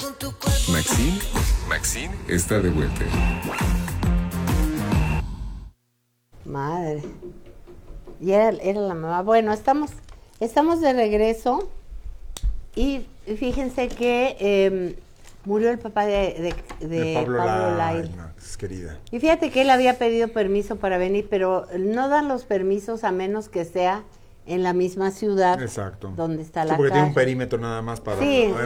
Maxine está de vuelta. Madre. Y era la mamá. Bueno, estamos de regreso y fíjense que murió el papá de Pablo Lyle. Querida. Y fíjate que él había pedido permiso para venir, pero no dan los permisos a menos que sea en la misma ciudad. Exacto. Donde está la porque casa. tiene un perímetro nada más para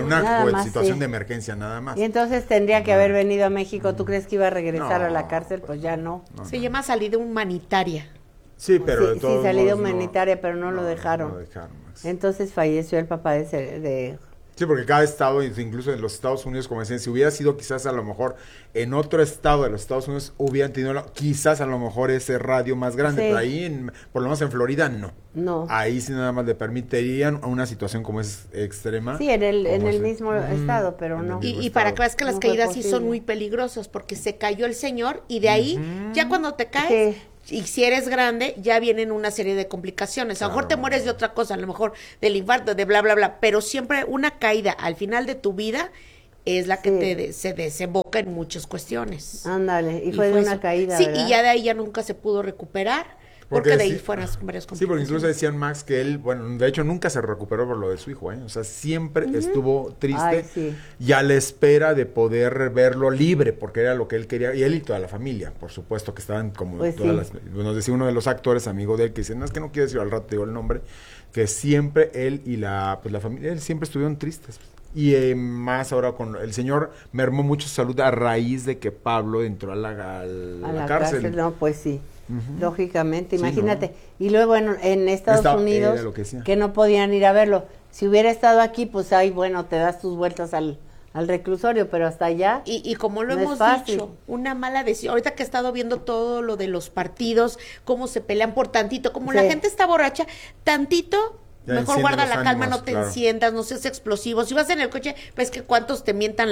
una situación de emergencia nada más. Y entonces tendría que haber venido a México. ¿Tú crees que iba a regresar a la cárcel? Pues ya no. Se llama salida humanitaria. Sí, pero sí, salida humanitaria, pero no lo dejaron. Max. Entonces falleció el papá de Sí, porque cada estado, incluso en los Estados Unidos, como decían, si hubiera sido quizás a lo mejor en otro estado de los Estados Unidos, hubieran tenido quizás a lo mejor ese radio más grande, pero ahí, por lo menos en Florida, no. No. Ahí sí nada más le permitirían a una situación como es extrema. Sí, en el mismo estado, pero no. Y para que veas que las caídas sí son muy peligrosas, porque se cayó el señor y de ahí, ya cuando te caes... Sí. Y si eres grande, ya vienen una serie de complicaciones. A lo mejor te mueres de otra cosa, a lo mejor del infarto, de bla, bla, bla. Pero siempre una caída al final de tu vida es la que se desemboca en muchas cuestiones. Ándale, y fue de una caída, sí, ¿verdad? Y ya de ahí ya nunca se pudo recuperar. Porque de ahí fueron varias complicaciones. Sí, porque incluso decían, Max, que él, bueno, de hecho nunca se recuperó por lo de su hijo, ¿eh? O sea, siempre estuvo triste y a la espera de poder verlo libre, porque era lo que él quería, y él y toda la familia, por supuesto, que estaban como nos decía uno de los actores, amigo de él, que dice, no, es que no quiero decir al rato, te digo el nombre, que siempre él y la familia, él siempre estuvieron tristes. Y más ahora con el señor mermó mucho su salud a raíz de que Pablo entró a la cárcel. No, pues sí. Lógicamente, imagínate. Y luego en Estados Unidos, que no podían ir a verlo. Si hubiera estado aquí, pues ahí, bueno, te das tus vueltas al reclusorio, pero hasta allá. Y como lo hemos dicho, una mala decisión. Ahorita que he estado viendo todo lo de los partidos, cómo se pelean por tantito, como la gente está borracha, tantito. Ya mejor guarda la calma, no te enciendas, no seas explosivo. Si vas en el coche, ves que cuántos te mientan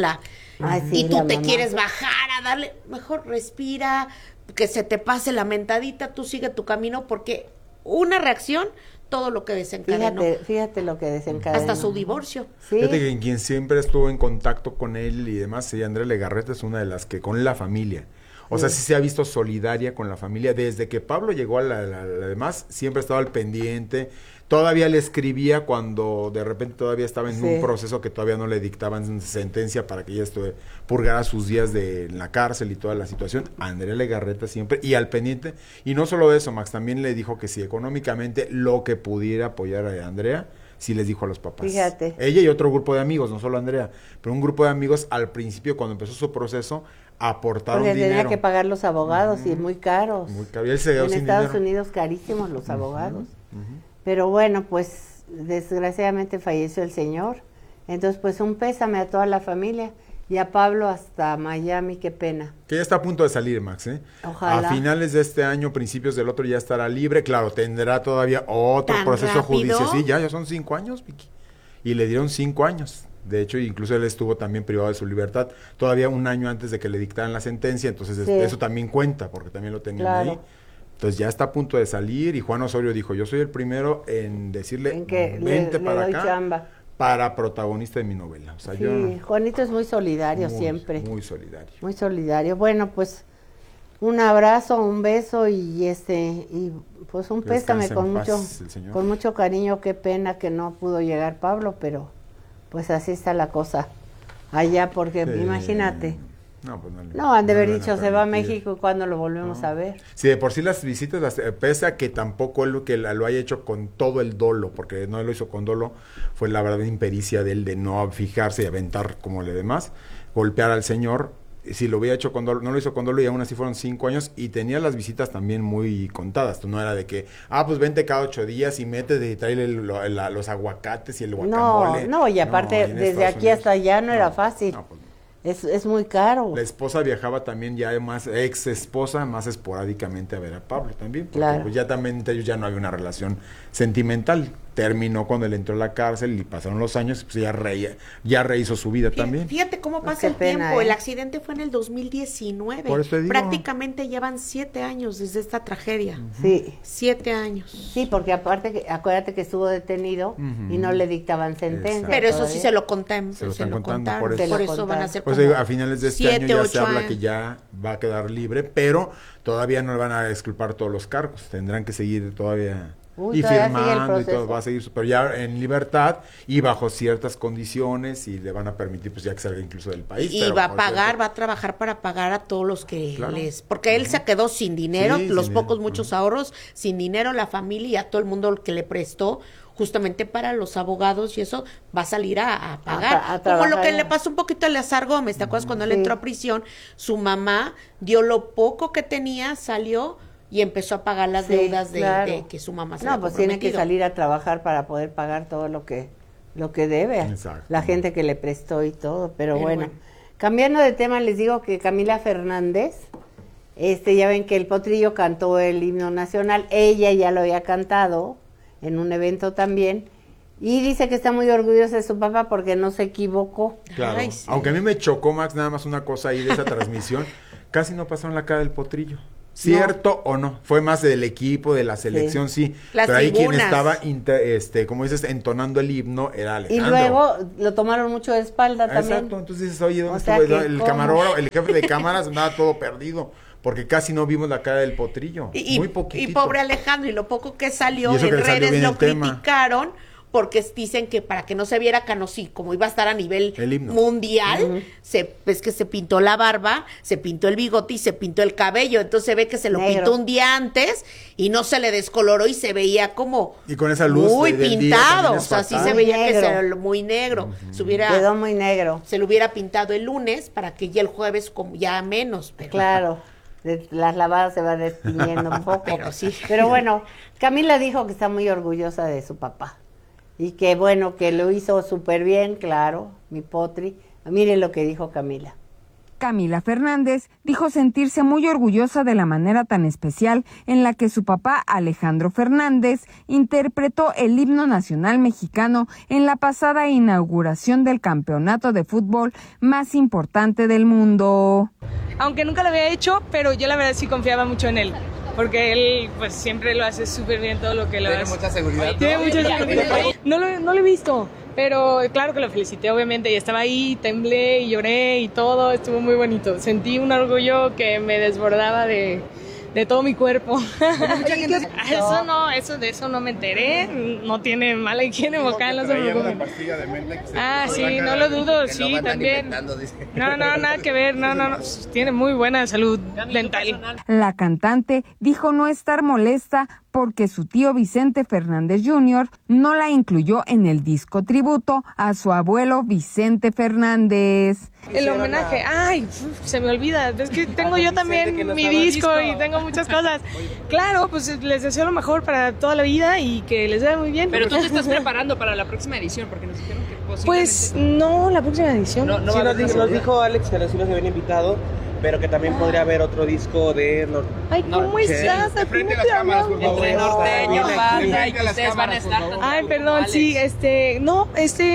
y tú te quieres bajar a darle, mejor respira, que se te pase la mentadita, tú sigue tu camino, porque una reacción, todo lo que desencadenó. Fíjate lo que desencadenó. Hasta su divorcio. ¿Sí? Fíjate que quien siempre estuvo en contacto con él y demás, Andrea Legarreta es una de las que con la familia. O sea, sí se ha visto solidaria con la familia. Desde que Pablo llegó a la demás, siempre ha estado al pendiente. Todavía le escribía cuando de repente todavía estaba en un proceso que todavía no le dictaban sentencia para que ella purgara sus días en la cárcel y toda la situación. A Andrea Legarreta siempre, y al pendiente. Y no solo eso, Max, también le dijo que si económicamente lo que pudiera apoyar a Andrea, sí les dijo a los papás. Fíjate. Ella y otro grupo de amigos, no solo Andrea, pero un grupo de amigos al principio, cuando empezó su proceso, aportaron dinero. Porque tenía que pagar los abogados y muy caros. Muy caro. Y él se quedó sin Estados dinero. Unidos carísimos los abogados. Pero bueno, pues desgraciadamente falleció el señor. Entonces, pues un pésame a toda la familia. Y a Pablo hasta Miami, qué pena. Que ya está a punto de salir, Max, ¿eh? Ojalá. A finales de este año, principios del otro, ya estará libre. Claro, tendrá todavía otro proceso judicial. Sí, ya son 5 años, Vicky. Y le dieron 5 años. De hecho, incluso él estuvo también privado de su libertad todavía un año antes de que le dictaran la sentencia. Entonces, eso también cuenta, porque también lo tenían ahí. Entonces ya está a punto de salir y Juan Osorio dijo, yo soy el primero en decirle, vente para acá, chamba para protagonista de mi novela. O sea, Juanito es muy solidario siempre. Muy solidario. Muy solidario. Bueno, pues un abrazo, un beso y pues un pésame con mucho cariño. Qué pena que no pudo llegar Pablo, pero pues así está la cosa allá, porque imagínate. No, pues han de haber dicho, se va a México y cuando lo volvemos a ver. Sí, de por sí las visitas, pese a que tampoco él que lo haya hecho con todo el dolo, porque no lo hizo con dolo, fue la verdad impericia de él de no fijarse y aventar como le demás, golpear al señor. Si lo hubiera hecho con dolo, no lo hizo con dolo y aún así fueron 5 años y tenía las visitas también muy contadas. Tú no era de que, pues vente cada 8 días y métete y tráele los aguacates y el guacamole. No, y aparte desde aquí hasta allá no era fácil. Es muy caro. La esposa viajaba también ya ex esposa, más esporádicamente a ver a Pablo también. Porque pues ya también entre ellos ya no había una relación sentimental. terminó cuando él entró a la cárcel y pasaron los años, pues ya rehizo su vida también. Fíjate cómo pasa el tiempo. El accidente fue en el 2019. Por eso te digo. Prácticamente llevan 7 años desde esta tragedia. Sí. 7 años. Sí, porque aparte, acuérdate que estuvo detenido y no le dictaban sentencia. Pero eso sí se lo contamos. Se lo están contando. Por eso van a ser como a finales de este año ya se habla que ya va a quedar libre, pero todavía no le van a exculpar todos los cargos. Tendrán que seguir todavía... y firmando y todo, va a seguir, pero ya en libertad y bajo ciertas condiciones y le van a permitir pues ya que salga incluso del país. Y va a pagar, va a trabajar para pagar a todos los que porque él se quedó sin dinero, los pocos, muchos ahorros, sin dinero, la familia y a todo el mundo que le prestó justamente para los abogados y eso va a salir a pagar. Como lo que le pasó un poquito a Eleazar Gómez, ¿te acuerdas cuando él entró a prisión? Su mamá dio lo poco que tenía, salió y empezó a pagar las deudas de que su mamá se había pues tiene que salir a trabajar para poder pagar todo lo que debe. Exacto. La gente que le prestó y todo, pero bueno. Cambiando de tema, les digo que Camila Fernández, ya ven que el Potrillo cantó el himno nacional, ella ya lo había cantado en un evento también, y dice que está muy orgullosa de su papá porque no se equivocó. Claro. Ay, sí. Aunque a mí me chocó, Max, nada más una cosa ahí de esa transmisión, casi no pasaron la cara del Potrillo. ¿Cierto o no? Fue más del equipo, de la selección, sí. Las pero ahí tribunas. quien estaba, como dices, entonando el himno era Alejandro. Y luego lo tomaron mucho de espalda también. Exacto, entonces dices, oye, ¿dónde estuvo el camarógrafo, el jefe de cámaras? Andaba todo perdido, porque casi no vimos la cara del Potrillo. Muy poquitito. Y pobre Alejandro, y lo poco que salió en redes lo criticaron, porque dicen que para que no se viera Canosí, como iba a estar a nivel mundial, ves que se pintó la barba, se pintó el bigote y se pintó el cabello, entonces se ve que se lo pintó un día antes y no se le descoloró y se veía como y con esa luz muy pintado, o sea, sí se veía que se muy negro, quedó muy negro. Se lo hubiera pintado el lunes para que ya el jueves como ya menos, pero claro. Las lavadas se va destiñendo un poco. Pero bueno, Camila dijo que está muy orgullosa de su papá. Y que bueno, que lo hizo súper bien, claro, mi Potri. Miren lo que dijo Camila. Camila Fernández dijo sentirse muy orgullosa de la manera tan especial en la que su papá Alejandro Fernández interpretó el himno nacional mexicano en la pasada inauguración del campeonato de fútbol más importante del mundo. Aunque nunca lo había hecho, pero yo la verdad sí confiaba mucho en él. Porque él pues siempre lo hace súper bien todo lo que lo hace. ¿Tiene mucha seguridad? Tiene mucha seguridad. No lo he visto, pero claro que lo felicité obviamente. Y estaba ahí, temblé y lloré y todo, estuvo muy bonito. Sentí un orgullo que me desbordaba de todo mi cuerpo. De eso no me enteré. No tiene mala higiene vocal, no se preocupen. Sí, no lo dudo, sí, también. No, nada que ver, no, tiene muy buena salud dental. La cantante dijo no estar molesta porque su tío Vicente Fernández Jr. no la incluyó en el disco tributo a su abuelo Vicente Fernández. El homenaje, se me olvida, es que tengo yo también mi disco y tengo muchas cosas. Claro, pues les deseo lo mejor para toda la vida y que les vaya muy bien. Pero tú te estás preparando para la próxima edición, porque nos dijeron que posiblemente... Pues no, la próxima edición. Nos dijo Alex que sí nos habían invitado, pero que también podría haber otro disco de... ¿Cómo estás? Frente a las cámaras, por favor. Entre norteño, banda, y que ustedes van a estar... perdón, sí, no,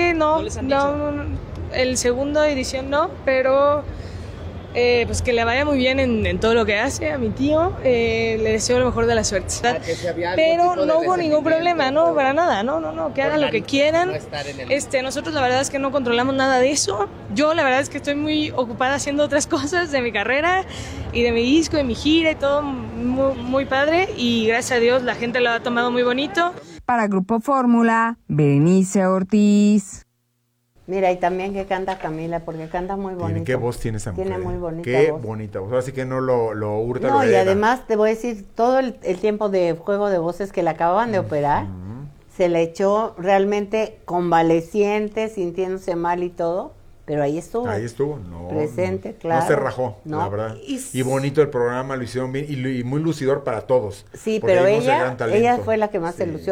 el segundo edición no, pero pues que le vaya muy bien en todo lo que hace a mi tío, le deseo lo mejor de la suerte. Pero no hubo ningún problema, no, para nada, no, que hagan lo que quieran. Nosotros la verdad es que no controlamos nada de eso. Yo la verdad es que estoy muy ocupada haciendo otras cosas de mi carrera y de mi disco, de mi gira y todo muy, muy padre, y gracias a Dios la gente lo ha tomado muy bonito. Para Grupo Fórmula, Berenice Ortiz. Mira, y también que canta Camila, porque canta muy bonito. ¿Qué voz tiene esa mujer? Tiene muy bonita Qué voz. bonita voz. Así que no lo hurta. No, y además te voy a decir, todo el tiempo de juego de voces que le acababan de operar, se le echó realmente convaleciente, sintiéndose mal y todo, pero ahí estuvo. Presente, claro. No se rajó, la verdad. Y bonito el programa, lo hicieron bien y muy lucidor para todos. Sí, pero ella fue la que más se lució.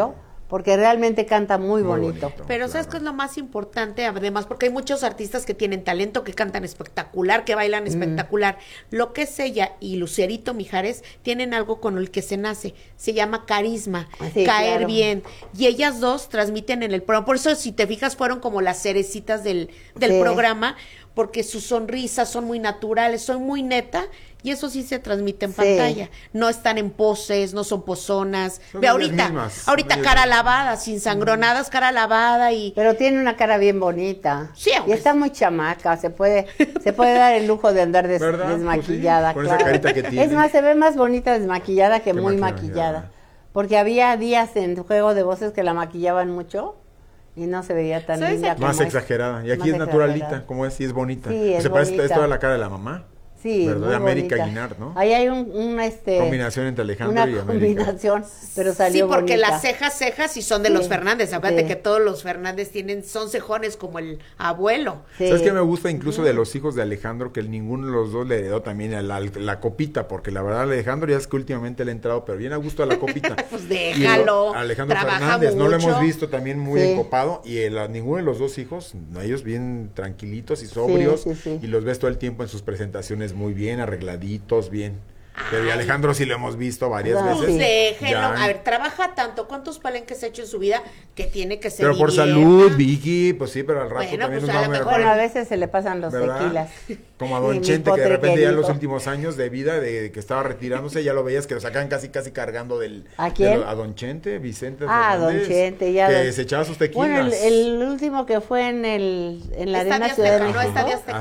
porque realmente canta muy bonito. Pero ¿sabes qué es lo más importante? Además, porque hay muchos artistas que tienen talento, que cantan espectacular, que bailan espectacular. Lo que es ella y Lucerito Mijares tienen algo con el que se nace. Se llama carisma, caer bien. Y ellas dos transmiten en el programa. Por eso, si te fijas, fueron como las cerecitas del programa, porque sus sonrisas son muy naturales, son muy neta. Y eso sí se transmite en pantalla. No están en poses, no son pozonas. Ve ahorita cara lavada, sin sangronadas, cara lavada y... Pero tiene una cara bien bonita. Sí, y está muy chamaca, se puede dar el lujo de andar desmaquillada. Pues sí, con esa carita que tiene. Es más, se ve más bonita desmaquillada que muy maquillada. Porque había días en Juego de Voces que la maquillaban mucho y no se veía tan linda como más exagerada. Y aquí es naturalita, como es, y es bonita. Sí, es parece toda la cara de la mamá. Sí, ¿verdad? De América Guinard, ¿no? Ahí hay combinación entre Alejandro y América. Combinación, pero salió sí, porque bonita. las cejas sí son de los Fernández. Acuérdate que todos los Fernández son cejones como el abuelo. ¿Sabes qué me gusta incluso de los hijos de Alejandro? Que ninguno de los dos le heredó también a la copita, porque la verdad Alejandro ya es que últimamente le ha entrado, pero bien a gusto a la copita. Pues déjalo. Alejandro Fernández, no lo hemos visto también muy encopado, y ninguno de los dos hijos, ellos bien tranquilitos y sobrios, y los ves todo el tiempo en sus presentaciones muy bien arregladitos, bien. Pero y Alejandro sí lo hemos visto varias veces. Déjenlo. A ver, trabaja tanto. ¿Cuántos palenques ha hecho en su vida que tiene que ser? Pero por salud, Vicky, pues sí, pero al rato también pues nos Bueno, a veces se le pasan los tequilas. Como a Don Chente, que de repente ya en los últimos años de vida, de que estaba retirándose, ya lo veías que lo sacaban casi cargando del... ¿A quién? A Don Chente, Vicente Fernández. Don Chente, ya. Que se echaba sus tequilas. Bueno, el último que fue en la Arena Ciudad de México.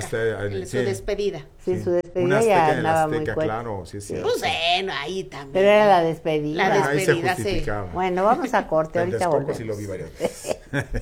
Su despedida. Sí, su despedida ya andaba muy fuerte. Claro, sí, sí. Pues bueno, ahí también. Pero era la despedida. Ahí se justificaba. Bueno, vamos a corte, ahorita volvemos. Sí lo vi varias veces.